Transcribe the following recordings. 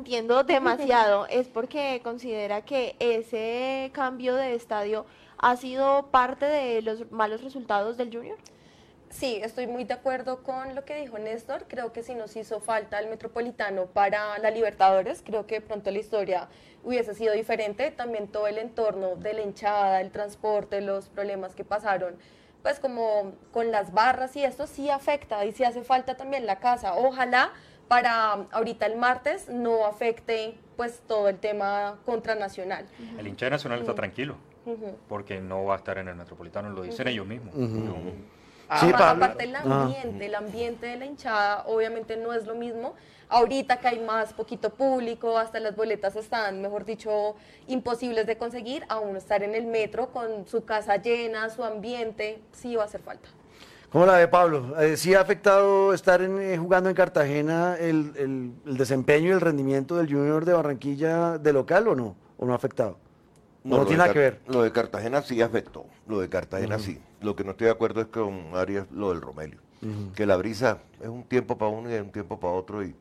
sintiendo demasiado, ¿es porque considera que ese cambio de estadio ha sido parte de los malos resultados del Junior? Sí, estoy muy de acuerdo con lo que dijo Néstor. Creo que sí nos hizo falta el Metropolitano para la Libertadores. Creo que de pronto la historia hubiese sido diferente. También todo el entorno de la hinchada, el transporte, los problemas que pasaron, pues como con las barras y esto sí afecta y sí hace falta también la casa. Ojalá para ahorita el martes no afecte pues todo el tema contranacional. El hincha de Nacional está tranquilo, porque no va a estar en el Metropolitano, lo dicen ellos mismos. Sí, Pablo. Aparte el ambiente de la hinchada obviamente no es lo mismo. Ahorita que hay más poquito público, hasta las boletas están, mejor dicho, imposibles de conseguir, aún estar en el metro con su casa llena, su ambiente, sí va a hacer falta. ¿Cómo la ve, Pablo? ¿Sí ha afectado estar jugando en Cartagena el desempeño y el rendimiento del Junior de Barranquilla de local o no? ¿O no ha afectado? No tiene nada que ver. Lo de Cartagena sí afectó, lo de Cartagena sí. Lo que no estoy de acuerdo es con Arias lo del Romelio. Que la brisa es un tiempo para uno y es un tiempo para otro y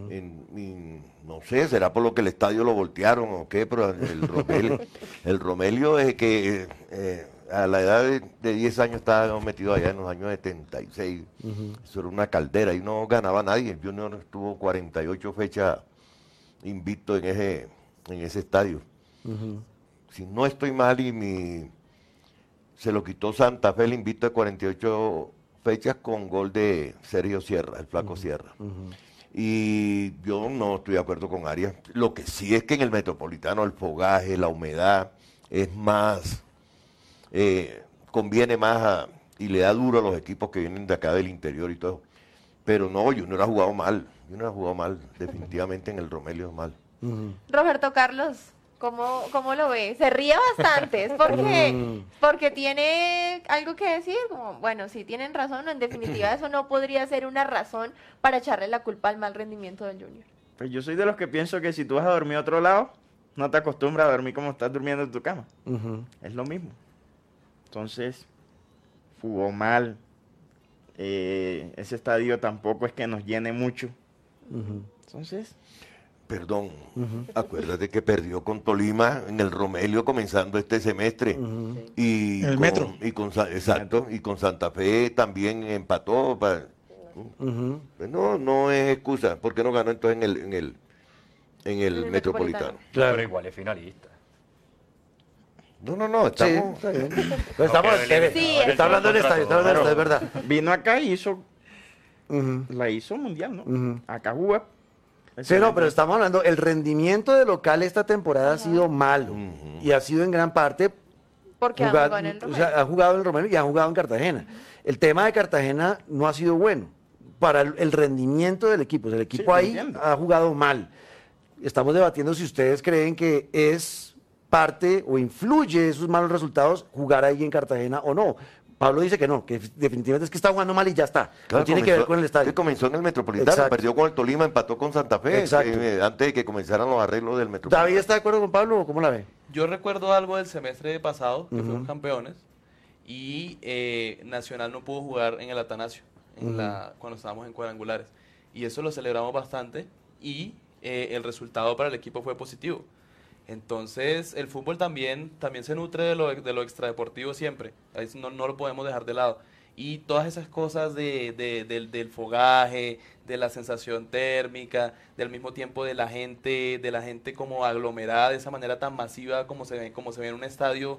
no sé, será por lo que el estadio lo voltearon o qué, pero el Romelio es que a la edad de 10 años estaba metido allá en los años 76. Eso era una caldera y no ganaba nadie. El Junior estuvo 48 fechas invicto en ese estadio. Si no estoy mal se lo quitó Santa Fe el invicto de 48 fechas con gol de Sergio Sierra, el flaco Sierra. Y yo no estoy de acuerdo con Arias. Lo que sí es que en el Metropolitano el fogaje, la humedad es más, conviene más y le da duro a los equipos que vienen de acá del interior y todo. Pero no, Junior ha jugado mal, definitivamente en el Romelio mal. Roberto Carlos, ¿cómo lo ve? Se ríe bastante, ¿es porque tiene algo que decir? Como, bueno, sí tienen razón, en definitiva eso no podría ser una razón para echarle la culpa al mal rendimiento del Junior. Pues yo soy de los que pienso que si tú vas a dormir a otro lado, no te acostumbras a dormir como estás durmiendo en tu cama. Es lo mismo. Entonces, jugó mal. Ese estadio tampoco es que nos llene mucho. Entonces... Perdón, acuérdate que perdió con Tolima en el Romelio comenzando este semestre. Y el Metro. Exacto, y con Santa Fe también empató. Pues no es excusa. ¿Por qué no ganó entonces en el Metropolitano? Claro. Pero igual es finalista. No, estamos... Sí, está bien. Está hablando del estadio, es verdad. Vino acá y la hizo mundial, ¿no? Acá jugó. Sí, no, pero estamos hablando, el rendimiento de local esta temporada ha sido malo y ha sido en gran parte porque ha jugado en el Romelio. O sea, ha jugado en el Romelio y ha jugado en Cartagena. El tema de Cartagena no ha sido bueno para el rendimiento del equipo. O sea, el equipo ahí ha jugado mal. Estamos debatiendo si ustedes creen que es parte o influye esos malos resultados jugar ahí en Cartagena o no. Pablo dice que no, que definitivamente es que está jugando mal y ya está. Claro, no tiene que ver con el estadio. Que comenzó en el Metropolitano, perdió con el Tolima, empató con Santa Fe, antes de que comenzaran los arreglos del Metropolitano. ¿David está de acuerdo con Pablo o cómo la ve? Yo recuerdo algo del semestre pasado, que fuimos campeones, y Nacional no pudo jugar en el Atanasio, cuando estábamos en cuadrangulares. Y eso lo celebramos bastante y el resultado para el equipo fue positivo. Entonces, el fútbol también se nutre de lo extradeportivo siempre. No lo podemos dejar de lado. Y todas esas cosas del fogaje, de la sensación térmica, del mismo tiempo de la gente como aglomerada de esa manera tan masiva como se ve en un estadio,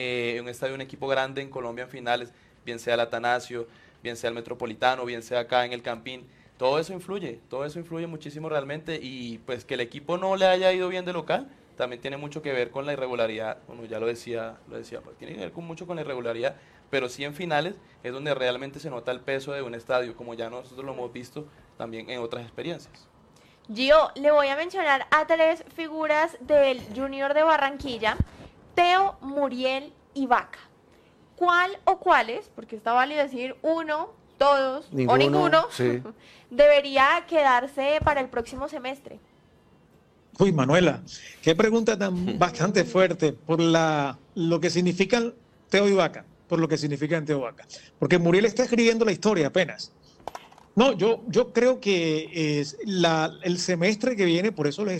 un equipo grande en Colombia en finales, bien sea el Atanasio, bien sea el Metropolitano, bien sea acá en el Campín. Todo eso influye muchísimo realmente, y pues que el equipo no le haya ido bien de local también tiene mucho que ver con la irregularidad. Bueno, ya lo decía, tiene que ver mucho con la irregularidad, pero sí en finales es donde realmente se nota el peso de un estadio, como ya nosotros lo hemos visto también en otras experiencias. Gio, le voy a mencionar a 3 figuras del Junior de Barranquilla: Teo, Muriel y Vaca. ¿Cuál o cuáles, porque está válido decir uno, todos o ninguno, debería quedarse para el próximo semestre? Uy, Manuela, qué pregunta tan bastante fuerte por lo que significan Teo y Vaca, por lo que significan Teo y Vaca. Porque Muriel está escribiendo la historia apenas. No, yo creo que el semestre que viene, por eso les